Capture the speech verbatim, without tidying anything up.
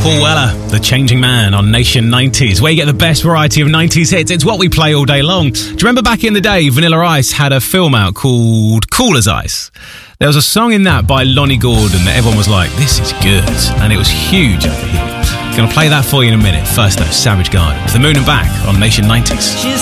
Paul Weller, The Changing Man on Nation nineties, where you get the best variety of nineties hits. It's what we play all day long. Do you remember back in the day, Vanilla Ice had a film out called Cool as Ice? There was a song in that by Lonnie Gordon that everyone was like, this is good. And it was huge over here. I'm going to play that for you in a minute. First though, Savage Garden, The Moon and Back on Nation nineties.